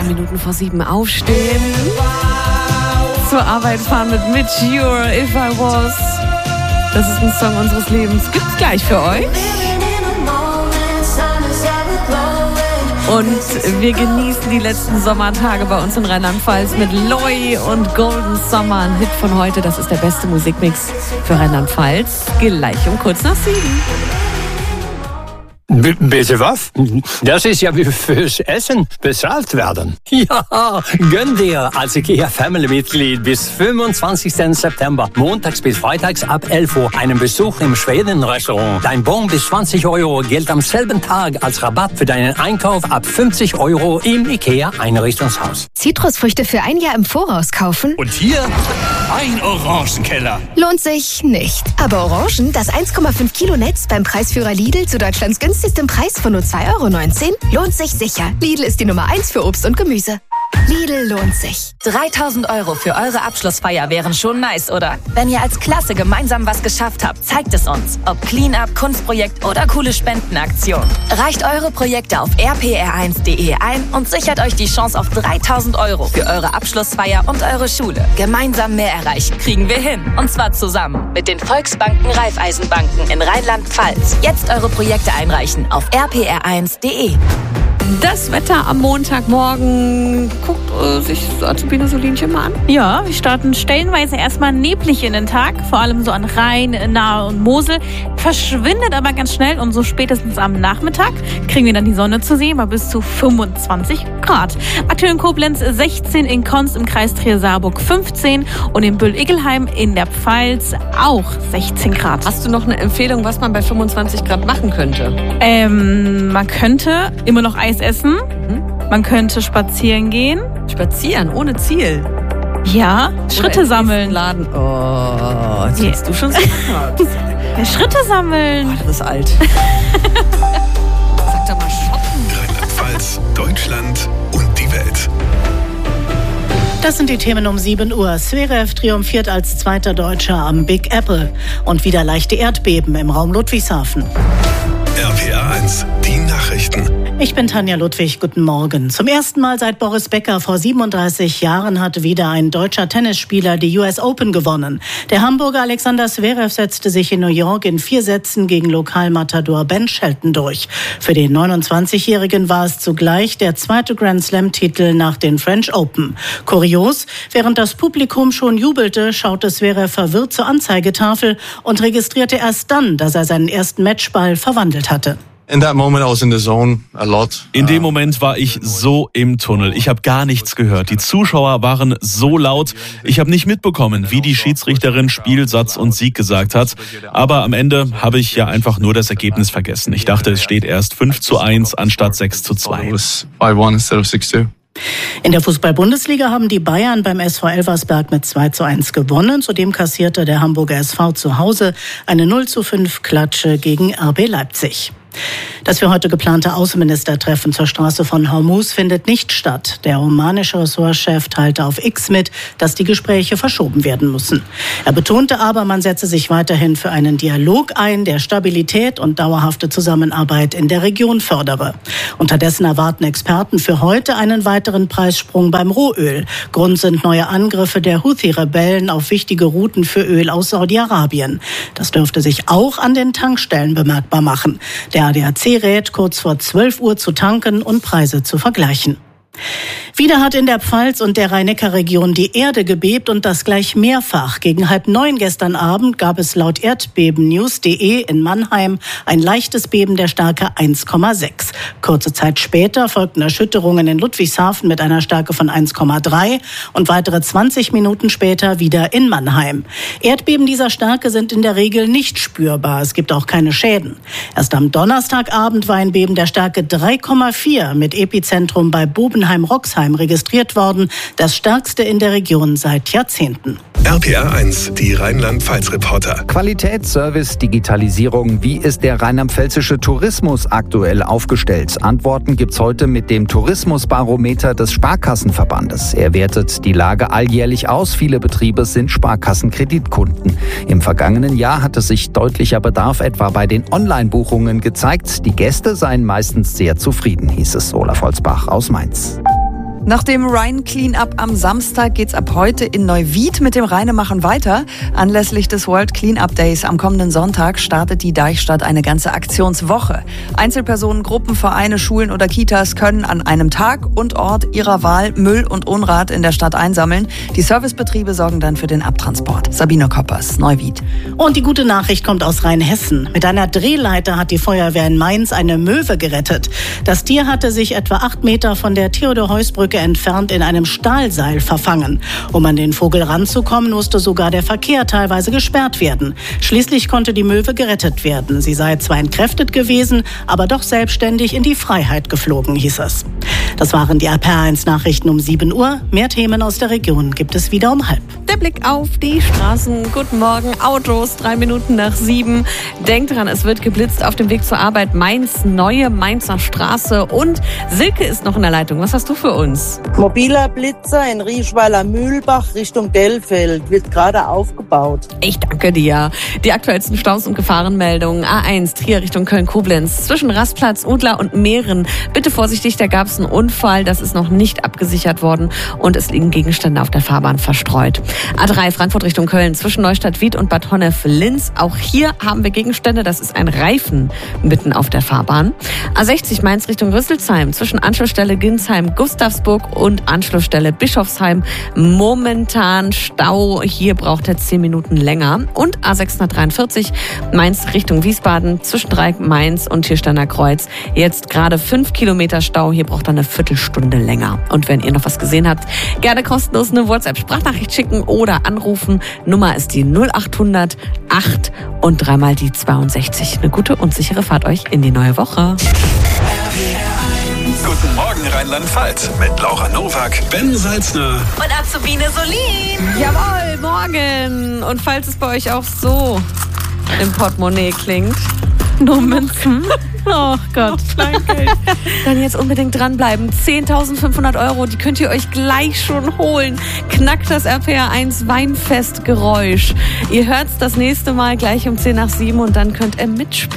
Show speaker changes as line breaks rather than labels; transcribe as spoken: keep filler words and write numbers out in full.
Minuten vor sieben aufstehen. Zur Arbeit fahren mit Mature, If I Was. Das ist ein Song unseres Lebens. Gibt's gleich für euch. Und wir genießen die letzten Sommertage bei uns in Rheinland-Pfalz mit Loi und Golden Summer. Ein Hit von heute, das ist der beste Musikmix für Rheinland-Pfalz. Gleich um kurz nach sieben.
B- bitte was? Das ist ja wie fürs Essen bezahlt werden. Ja, gönn dir als IKEA-Family-Mitglied bis fünfundzwanzigsten September, montags bis freitags ab elf Uhr, einen Besuch im Schweden-Restaurant. Dein Bon bis zwanzig Euro gilt am selben Tag als Rabatt für deinen Einkauf ab fünfzig Euro im IKEA-Einrichtungshaus.
Zitrusfrüchte für ein Jahr im Voraus kaufen?
Und hier ein Orangenkeller.
Lohnt sich nicht. Aber Orangen, das eins Komma fünf Kilo Netz beim Preisführer Lidl zu Deutschlands günstigstem Preis von nur zwei Euro neunzehn, lohnt sich sicher. Lidl ist die Nummer eins für Obst und Gemüse. Lidl lohnt sich.
dreitausend Euro für eure Abschlussfeier wären schon nice, oder? Wenn ihr als Klasse gemeinsam was geschafft habt, zeigt es uns. Ob Cleanup, Kunstprojekt oder coole Spendenaktion. Reicht eure Projekte auf r p r eins punkt d e ein und sichert euch die Chance auf dreitausend Euro für eure Abschlussfeier und eure Schule. Gemeinsam mehr erreichen kriegen wir hin. Und zwar zusammen mit den Volksbanken Raiffeisenbanken in Rheinland-Pfalz. Jetzt eure Projekte einreichen auf r p r eins punkt d e.
Das Wetter am Montagmorgen. Guckt äh, sich Azubine Solinchen mal an.
Ja, wir starten stellenweise erstmal neblig in den Tag, vor allem so an Rhein, Nahe und Mosel. Verschwindet aber ganz schnell und so spätestens am Nachmittag kriegen wir dann die Sonne zu sehen bei bis zu fünfundzwanzig Grad. Aktuell in Koblenz sechzehn, in Konz im Kreis Trier-Saarburg fünfzehn und in Bühl-Iggelheim in der Pfalz auch sechzehn Grad.
Hast du noch eine Empfehlung, was man bei fünfundzwanzig Grad machen könnte?
Ähm, man könnte immer noch Eis essen. Man könnte spazieren gehen.
Spazieren, ohne Ziel.
Ja, Schritte sammeln.
Laden. Oh, jetzt
Yeah.
bist du schon so hart.
Ja, Schritte sammeln.
Oh, das ist alt. Sag doch mal shoppen.
Rheinland-Pfalz, Deutschland und die Welt.
Das sind die Themen um sieben Uhr. Zverev triumphiert als zweiter Deutscher am Big Apple. Und wieder leichte Erdbeben im Raum Ludwigshafen.
R P R eins, die Nachrichten.
Ich bin Tanja Ludwig, guten Morgen. Zum ersten Mal seit Boris Becker vor siebenunddreißig Jahren hat wieder ein deutscher Tennisspieler die U S Open gewonnen. Der Hamburger Alexander Zverev setzte sich in New York in vier Sätzen gegen Lokalmatador Ben Shelton durch. Für den neunundzwanzigjährigen war es zugleich der zweite Grand-Slam-Titel nach den French Open. Kurios, während das Publikum schon jubelte, schaute Zverev verwirrt zur Anzeigetafel und registrierte erst dann, dass er seinen ersten Matchball verwandelt hatte.
In that moment I was in the zone a lot.
In dem Moment war ich so im Tunnel. Ich habe gar nichts gehört. Die Zuschauer waren so laut. Ich habe nicht mitbekommen, wie die Schiedsrichterin Spielsatz und Sieg gesagt hat. Aber am Ende habe ich ja einfach nur das Ergebnis vergessen. Ich dachte, es steht erst fünf zu eins anstatt sechs zu zwei.
It was five one instead of six two.
In der Fußball-Bundesliga haben die Bayern beim S V Elversberg mit zwei zu eins gewonnen. Zudem kassierte der Hamburger S V zu Hause eine null zu fünf Klatsche gegen R B Leipzig. Das für heute geplante Außenministertreffen zur Straße von Hormuz findet nicht statt. Der omanische Ressortchef teilte auf X mit, dass die Gespräche verschoben werden müssen. Er betonte aber, man setze sich weiterhin für einen Dialog ein, der Stabilität und dauerhafte Zusammenarbeit in der Region fördere. Unterdessen erwarten Experten für heute einen weiteren Preissprung beim Rohöl. Grund sind neue Angriffe der Houthi-Rebellen auf wichtige Routen für Öl aus Saudi-Arabien. Das dürfte sich auch an den Tankstellen bemerkbar machen. Der A D A C rät, kurz vor zwölf Uhr zu tanken und Preise zu vergleichen. Wieder hat in der Pfalz und der Rhein-Neckar-Region die Erde gebebt und das gleich mehrfach. Gegen halb neun gestern Abend gab es laut erdbebennews punkt de in Mannheim ein leichtes Beben der Stärke eins Komma sechs. Kurze Zeit später folgten Erschütterungen in Ludwigshafen mit einer Stärke von eins Komma drei und weitere zwanzig Minuten später wieder in Mannheim. Erdbeben dieser Stärke sind in der Regel nicht spürbar. Es gibt auch keine Schäden. Erst am Donnerstagabend war ein Beben der Stärke drei Komma vier mit Epizentrum bei Bobenheim-Roxheim registriert worden, das stärkste in der Region seit Jahrzehnten.
R P R eins, die Rheinland-Pfalz-Reporter.
Qualität, Service, Digitalisierung. Wie ist der rheinland-pfälzische Tourismus aktuell aufgestellt? Antworten gibt's heute mit dem Tourismusbarometer des Sparkassenverbandes. Er wertet die Lage alljährlich aus. Viele Betriebe sind Sparkassenkreditkunden. Im vergangenen Jahr hatte sich deutlicher Bedarf etwa bei den Online-Buchungen gezeigt. Die Gäste seien meistens sehr zufrieden, hieß es Olaf Holzbach aus Mainz.
Nach dem Rhein Cleanup am Samstag geht's ab heute in Neuwied mit dem Rheinemachen weiter. Anlässlich des World Cleanup Days am kommenden Sonntag startet die Deichstadt eine ganze Aktionswoche. Einzelpersonen, Gruppen, Vereine, Schulen oder Kitas können an einem Tag und Ort ihrer Wahl Müll und Unrat in der Stadt einsammeln. Die Servicebetriebe sorgen dann für den Abtransport. Sabine Koppers, Neuwied.
Und die gute Nachricht kommt aus Rheinhessen. Mit einer Drehleiter hat die Feuerwehr in Mainz eine Möwe gerettet. Das Tier hatte sich etwa acht Meter von der Theodor-Heuss-Brücke entfernt in einem Stahlseil verfangen. Um an den Vogel ranzukommen, musste sogar der Verkehr teilweise gesperrt werden. Schließlich konnte die Möwe gerettet werden. Sie sei zwar entkräftet gewesen, aber doch selbstständig in die Freiheit geflogen, hieß es. Das waren die R P R eins Nachrichten um sieben Uhr. Mehr Themen aus der Region gibt es wieder um halb.
Der Blick auf die Straßen. Guten Morgen, Autos, drei Minuten nach sieben. Denkt dran, es wird geblitzt auf dem Weg zur Arbeit. Mainz, neue Mainzer Straße. Und Silke ist noch in der Leitung. Was hast du für uns?
Mobiler Blitzer in Rieschweiler Mühlbach Richtung Dellfeld wird gerade aufgebaut.
Ich danke dir. Die aktuellsten Staus und Gefahrenmeldungen. A eins, Trier Richtung Köln-Koblenz. Zwischen Rastplatz, Udler und Meeren. Bitte vorsichtig, da gab es einen Unfall. Das ist noch nicht abgesichert worden. Und es liegen Gegenstände auf der Fahrbahn verstreut. A drei, Frankfurt Richtung Köln. Zwischen Neustadt-Wied und Bad Honnef-Linz. Auch hier haben wir Gegenstände. Das ist ein Reifen mitten auf der Fahrbahn. A sechzig, Mainz Richtung Rüsselsheim. Zwischen Anschlussstelle Ginsheim-Gustavsburg und Anschlussstelle Bischofsheim. Momentan Stau. Hier braucht er zehn Minuten länger. Und A sechshundertdreiundvierzig, Mainz Richtung Wiesbaden. Zwischen Dreieck, Mainz und Tirsteiner Kreuz. Jetzt gerade fünf Kilometer Stau. Hier braucht er eine Viertelstunde länger. Und wenn ihr noch was gesehen habt, gerne kostenlos eine WhatsApp-Sprachnachricht schicken oder anrufen. Nummer ist die null achthundert acht und dreimal die zweiundsechzig. Eine gute und sichere Fahrt euch in die neue Woche.
Guten Morgen Rheinland-Pfalz mit Laura Nowak, Ben Salzner
und Azubine Solin.
Jawohl, morgen. Und falls es bei euch auch so im Portemonnaie klingt,
nur Münzen. Oh Gott,
Kleingeld. Dann jetzt unbedingt dranbleiben. zehntausendfünfhundert Euro, die könnt ihr euch gleich schon holen. Knackt das R P R eins Weinfestgeräusch. Ihr hört's das nächste Mal gleich um zehn nach sieben und dann könnt ihr mitspielen.